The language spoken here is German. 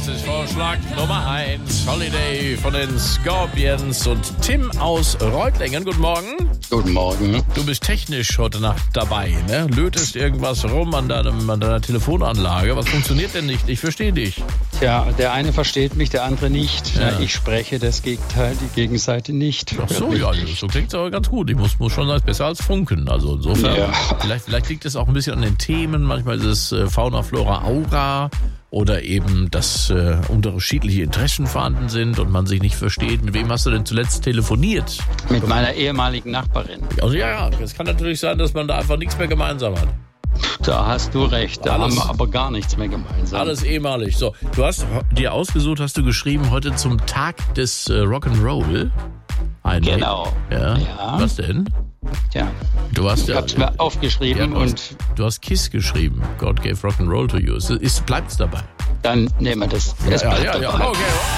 Das ist Vorschlag Nummer 1. Holiday von den Scorpions und Tim aus Reutlingen. Guten Morgen. Guten Morgen. Du bist technisch heute Nacht dabei, ne? Lötest irgendwas rum an deiner Telefonanlage. Was funktioniert denn nicht? Ich verstehe dich. Tja, der eine versteht mich, der andere nicht. Ja. Ich spreche das Gegenteil, die Gegenseite nicht. Ach so, ja, so klingt es aber ganz gut. Ich muss schon sagen, besser als Funken. Also insofern, Ja. vielleicht liegt es auch ein bisschen an den Themen. Manchmal ist es Fauna, Flora, Aura oder eben, dass unterschiedliche Interessen vorhanden sind und man sich nicht versteht. Mit wem hast du denn zuletzt telefoniert? Mit meiner ehemaligen Nachbarin. Also ja, es kann natürlich sein, dass man da einfach nichts mehr gemeinsam hat. Da hast du recht, da haben wir aber gar nichts mehr gemeinsam. Alles ehemalig. So, du hast dir ausgesucht, hast du geschrieben, heute zum Tag des Rock'n'Roll. Genau. Ja. Ja. Was denn? Tja, Du hast ich hab's mir aufgeschrieben und du hast KISS geschrieben. God gave Rock'n'Roll to you. Bleibt's dabei? dann nehmen wir das. Ja, okay.